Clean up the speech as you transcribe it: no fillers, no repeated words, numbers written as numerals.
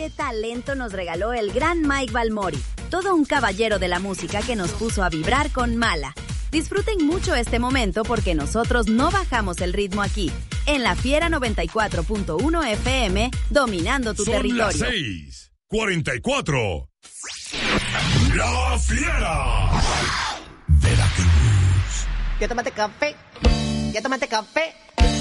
qué talento nos regaló el gran Mike Balmori, todo un caballero de la música que nos puso a vibrar con Mala. Disfruten mucho este momento porque nosotros no bajamos el ritmo aquí, en La Fiera 94.1 FM, dominando tu territorio. Son las 6:44. La Fiera. Veracruz. ¿Ya tomaste café? ¿Ya tomaste café?